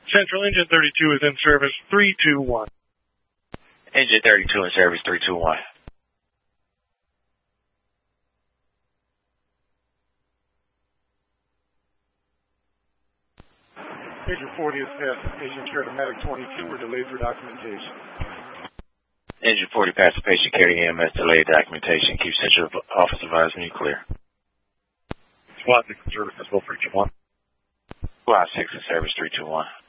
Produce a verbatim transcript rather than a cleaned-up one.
Central Engine thirty-two is in service three two one. Engine thirty-two in service three two one. Major forty is past patient care to Medic twenty-two. We're delayed for documentation. Engine forty past the patient care to E M S delayed documentation. Keep Central Office advised when you clear. Squad six in service as well three two one. Squad six in service three two one.